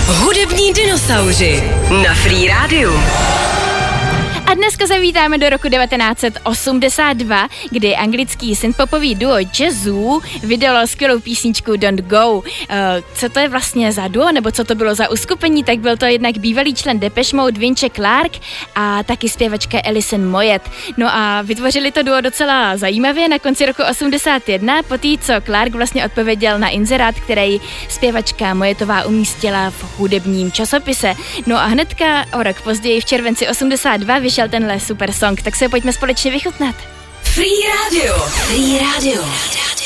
Hudební dinosauři na Free Rádiu. A dneska zavítáme do roku 1982, kdy anglický synthpopový duo Yazoo vydalo skvělou písničku Don't Go. Co to je vlastně za duo, nebo co to bylo za uskupení, tak byl to jednak bývalý člen Depeche Mode Vince Clark a taky zpěvačka Alison Moyet. No a vytvořili to duo docela zajímavě na konci roku 81, potý co Clark vlastně odpověděl na inzerát, který zpěvačka Moyetová umístila v hudebním časopise. No a hnedka o rok později v červenci 82 vyšel tenhle super song, tak se ho pojďme společně vychutnat. Free Radio. Free Radio.